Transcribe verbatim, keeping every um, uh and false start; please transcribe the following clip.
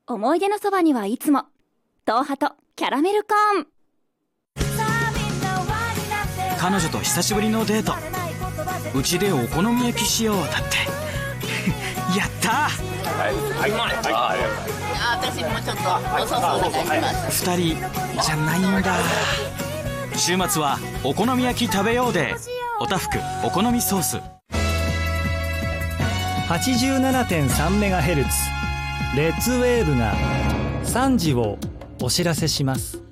思い出のそばにはいつも東ハトキャラメルコーン。 彼女と久しぶりのデート、うちでお好み焼きしようだってやったー。 はいはいはい。 私もちょっとおソースお願いします。 二人じゃないんだ。週末はお好み焼き食べようでおたふくお好みソース。 はちじゅうななてんさんメガヘルツ レッツウェーブがさんじをお知らせします。